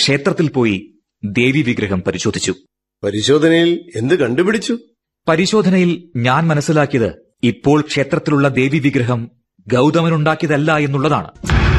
ക്ഷേത്രത്തിൽ പോയി ദേവി വിഗ്രഹം പരിശോധിച്ചു. പരിശോധനയിൽ എന്ത് കണ്ടുപിടിച്ചു? പരിശോധനയിൽ ഞാൻ മനസ്സിലാക്കിയത് ഇപ്പോൾ ക്ഷേത്രത്തിലുള്ള ദേവി വിഗ്രഹം ഗൗതമനുണ്ടാക്കിയതല്ല എന്നുള്ളതാണ്.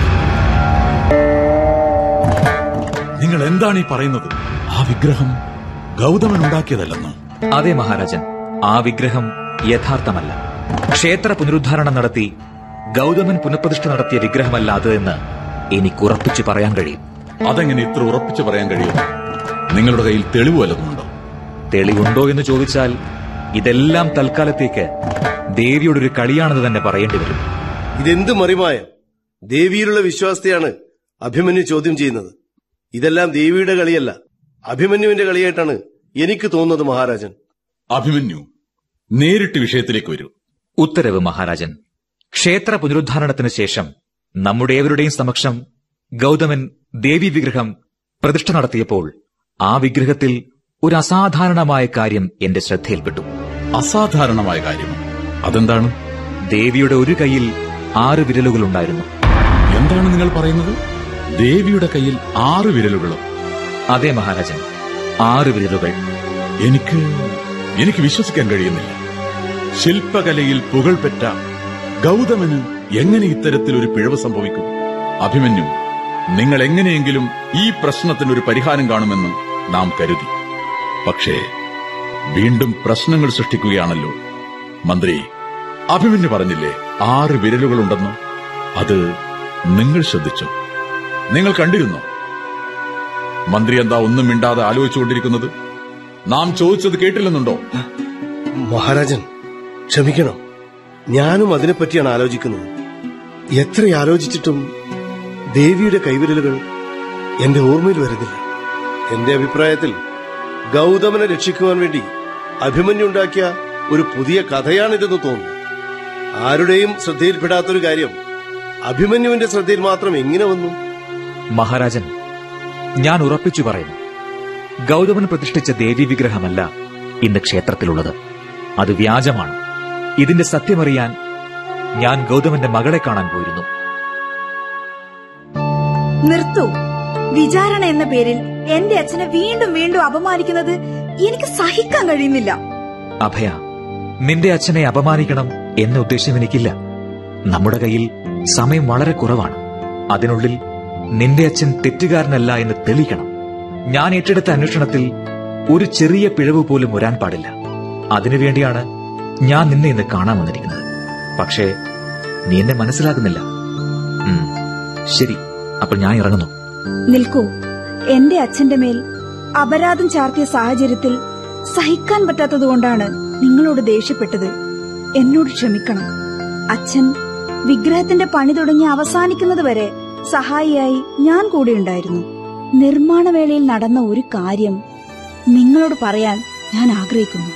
നിങ്ങൾ എന്താണ് ഈ പറയുന്നത്? ആ വിഗ്രഹം ഗൗതമൻ ഉണ്ടാക്കിയതല്ലെന്ന്? അതെ മഹാരാജൻ, ആ വിഗ്രഹം യഥാർത്ഥമല്ല. ക്ഷേത്ര പുനരുദ്ധാരണം നടത്തി ഗൗതമൻ പുനഃപ്രതിഷ്ഠ നടത്തിയ വിഗ്രഹമല്ല അത് എന്ന് എനിക്ക് ഉറപ്പിച്ചു പറയാൻ കഴിയും. അതെങ്ങനെ ഇത്ര ഉറപ്പിച്ചു പറയാൻ കഴിയും? നിങ്ങളുടെ കയ്യിൽ തെളിവ് വല്ലതുമുണ്ടോ? തെളിവുണ്ടോ എന്ന് ചോദിച്ചാൽ ഇതെല്ലാം തൽക്കാലത്തേക്ക് ദേവിയുടെ ഒരു കളിയാണെന്ന് തന്നെ പറയേണ്ടി വരും. ഇതെന്ത് മറിമായം? ദേവിയിലുള്ള വിശ്വാസത്തെയാണ് അഭിമന്യു ചോദ്യം ചെയ്യുന്നത്. ഇതെല്ലാം ദേവിയുടെ കളിയല്ല, അഭിമന്യുവിന്റെ കളിയായിട്ടാണ് എനിക്ക് തോന്നുന്നത് മഹാരാജൻ. അഭിമന്യു, നേരിട്ട് വിഷയത്തിലേക്ക് വരൂ. ഉത്തരവ് മഹാരാജൻ. ക്ഷേത്ര പുനരുദ്ധാരണത്തിന് ശേഷം നമ്മുടെ ഏവരുടെയും സമക്ഷം ഗൗതമൻ ദേവി വിഗ്രഹം പ്രതിഷ്ഠ നടത്തിയപ്പോൾ ആ വിഗ്രഹത്തിൽ ഒരു അസാധാരണമായ കാര്യം എന്റെ ശ്രദ്ധയിൽപ്പെട്ടു. അസാധാരണമായ കാര്യം? അതെന്താണ്? ദേവിയുടെ ഒരു കൈയിൽ 6 വിരലുകളുണ്ടായിരുന്നു. എന്താണ് നിങ്ങൾ പറയുന്നത്? ദേവിയുടെ കയ്യിൽ 6 വിരലുകളോ? അതെ മഹാരാജൻ, 6 വിരലുകൾ. എനിക്ക് വിശ്വസിക്കാൻ കഴിയുന്നില്ല. ശില്പകലയിൽ പുകൾപെറ്റ ഗൗതമന് എങ്ങനെ ഇത്തരത്തിലൊരു പിഴവ് സംഭവിക്കും? അഭിമന്യു, നിങ്ങൾ എങ്ങനെയെങ്കിലും ഈ പ്രശ്നത്തിനൊരു പരിഹാരം കാണുമെന്ന് നാം കരുതി. പക്ഷേ വീണ്ടും പ്രശ്നങ്ങൾ സൃഷ്ടിക്കുകയാണല്ലോ. മന്ത്രി, അഭിമന്യു പറഞ്ഞില്ലേ 6 വിരലുകളുണ്ടെന്ന്? അത് നിങ്ങൾ ശ്രദ്ധിച്ചോ? നിങ്ങൾ കണ്ടിരുന്നോ? മന്ത്രി എന്താ ഒന്നും മിണ്ടാതെ ആലോചിച്ചുകൊണ്ടിരിക്കുന്നത്? നാം ചോദിച്ചത് കേട്ടില്ലെന്നുണ്ടോ? മഹാരാജൻ ക്ഷമിക്കണം, ഞാനും അതിനെപ്പറ്റിയാണ് ആലോചിക്കുന്നത്. എത്ര ആലോചിച്ചിട്ടും ദേവിയുടെ കൈവിരലുകൾ എന്റെ ഓർമ്മയിൽ വരുന്നില്ല. എന്റെ അഭിപ്രായത്തിൽ ഗൗതമനെ രക്ഷിക്കുവാൻ വേണ്ടി അഭിമന്യു ഉണ്ടാക്കിയ ഒരു പുതിയ കഥയാണിതെന്ന് തോന്നുന്നു. ആരുടെയും ശ്രദ്ധയിൽപ്പെടാത്തൊരു കാര്യം അഭിമന്യുവിന്റെ ശ്രദ്ധയിൽ മാത്രം എങ്ങനെ വന്നു? മഹാരാജൻ, ഞാൻ ഉറപ്പിച്ചു പറയുന്നു, ഗൗതമൻ പ്രതിഷ്ഠിച്ച ദേവി വിഗ്രഹമല്ല ഇന്ന് ക്ഷേത്രത്തിലുള്ളത്. അത് വ്യാജമാണ്. ഇതിന്റെ സത്യമറിയാൻ ഞാൻ ഗൗതമന്റെ മകളെ കാണാൻ പോയിരുന്നു. നിർത്തൂ. വിചാരണ എന്ന പേരിൽ എന്റെ അച്ഛനെ വീണ്ടും വീണ്ടും അപമാനിക്കുന്നത് എനിക്ക് സഹിക്കാൻ കഴിയുന്നില്ല. അഭയ, നിന്റെ അച്ഛനെ അപമാനിക്കണം എന്ന ഉദ്ദേശം എനിക്കില്ല. നമ്മുടെ കയ്യിൽ സമയം വളരെ കുറവാണ്. അതിനുള്ളിൽ നിന്റെ അച്ഛൻ തെറ്റുകാരനല്ല എന്ന് തെളിയിക്കണം. ഞാൻ ഏറ്റെടുത്ത അന്വേഷണത്തിൽ ഒരു ചെറിയ പിഴവ് പോലും വരാൻ പാടില്ല. അതിനുവേണ്ടിയാണ് ഞാൻ നിന്നെ ഇന്ന് കാണാൻ വന്നിരിക്കുന്നത്. പക്ഷേ നീ എന്നെ മനസ്സിലാക്കുന്നില്ല. ശരി, അപ്പോൾ ഞാൻ ഇറങ്ങുന്നു. നിൽക്കൂ. എന്റെ അച്ഛന്റെ മേൽ അപരാധം ചാർത്തിയ സാഹചര്യത്തിൽ സഹിക്കാൻ പറ്റാത്തതുകൊണ്ടാണ് നിങ്ങളോട് ദേഷ്യപ്പെട്ടത്. എന്നോട് ക്ഷമിക്കണം. അച്ഛൻ വിഗ്രഹത്തിന്റെ പണി തുടങ്ങി അവസാനിക്കുന്നത് വരെ സഹായിയായി ഞാൻ കൂടെ ഉണ്ടായിരുന്നു. നിർമ്മാണവേളയിൽ നടന്ന ഒരു കാര്യം നിങ്ങളോട് പറയാൻ ഞാൻ ആഗ്രഹിക്കുന്നു.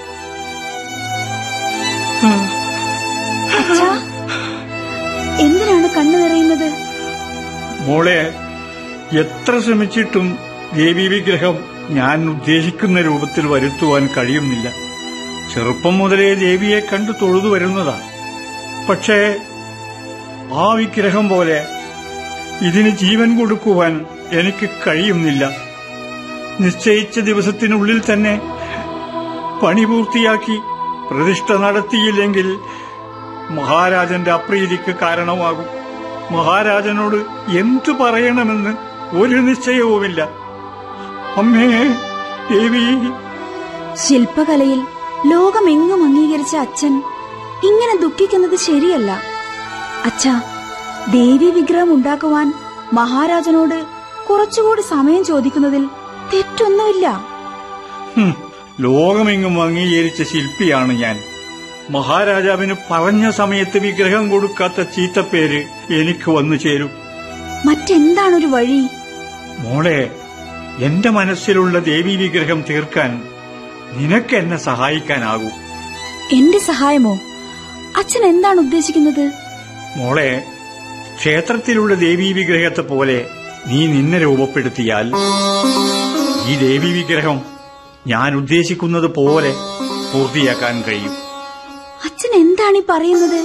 അച്ഛാ, എന്തിനാണ് കണ്ണു നിറയുന്നത്? മോളെ, എത്ര ശ്രമിച്ചിട്ടും ദേവി വിഗ്രഹം ഞാൻ ഉദ്ദേശിക്കുന്ന രൂപത്തിൽ വരുത്തുവാൻ കഴിയുന്നില്ല. ചെറുപ്പം മുതലേ ദേവിയെ കണ്ടു തൊഴുതു വരുന്നതാ. പക്ഷേ ആ വിഗ്രഹം പോലെ ഇതിന് ജീവൻ കൊടുക്കുവാൻ എനിക്ക് കഴിയുന്നില്ല. നിശ്ചയിച്ച ദിവസത്തിനുള്ളിൽ തന്നെ പണി പൂർത്തിയാക്കി പ്രതിഷ്ഠ നടത്തിയില്ലെങ്കിൽ മഹാരാജന്റെ അപ്രീതിക്ക് കാരണമാകും. മഹാരാജനോട് എന്തു പറയണമെന്ന് ഒരു നിശ്ചയവുമില്ല. അമ്മേ ദേവി. ശില്പകലയിൽ ലോകമെങ്ങും അംഗീകരിച്ച അച്ഛൻ ഇങ്ങനെ ദുഃഖിക്കുന്നത് ശരിയല്ല. അച്ഛാ, ദേവി വിഗ്രഹം ഉണ്ടാക്കുവാൻ മഹാരാജനോട് കുറച്ചുകൂടി സമയം ചോദിക്കുന്നതിൽ തെറ്റൊന്നുമില്ല. ലോകമെങ്ങും അംഗീകരിച്ച ശില്പിയാണ് ഞാൻ. മഹാരാജാവിന് പറഞ്ഞ സമയത്ത് വിഗ്രഹം കൊടുക്കാത്ത ചീത്തപ്പേര് എനിക്ക് വന്നു ചേരും. മറ്റെന്താണൊരു വഴി? മോളെ, എന്റെ മനസ്സിലുള്ള ദേവി വിഗ്രഹം തീർക്കാൻ നിനക്ക് എന്നെ സഹായിക്കാനാകൂ. എന്റെ സഹായമോ? അച്ഛൻ എന്താണ് ഉദ്ദേശിക്കുന്നത്? മോളെ, ക്ഷേത്രത്തിലുള്ള ദേവീ വിഗ്രഹത്തെ പോലെ നീ നിന്നെ രൂപപ്പെടുത്തിയാൽ ഈ ദേവീ വിഗ്രഹം ഞാൻ ഉദ്ദേശിക്കുന്നത് പോലെ പൂർത്തിയാക്കാൻ കഴിയും. അച്ഛൻ എന്താണ് ഈ പറയുന്നത്?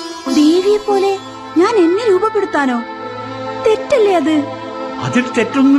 ദേവിയെ പോലെ ഞാൻ എന്നെ രൂപപ്പെടുത്താനോ? തെറ്റല്ലേ അത്? അതിൽ തെറ്റൊന്നും